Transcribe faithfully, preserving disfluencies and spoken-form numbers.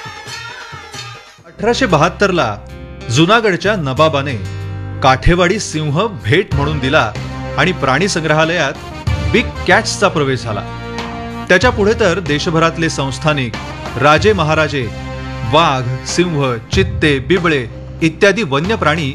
अठराशे बहात्तर ला जुनागडच्या नबाबाने काठेवाडी सिंह भेट म्हणून दिला आणि प्राणी संग्रहालयात बिग कॅट्सचा प्रवेश झाला. त्याच्या पुढे तर देशभरातले संस्थानिक, राजे महाराजे वाघ, सिंह, चित्ते, बिबळे इत्यादी वन्य प्राणी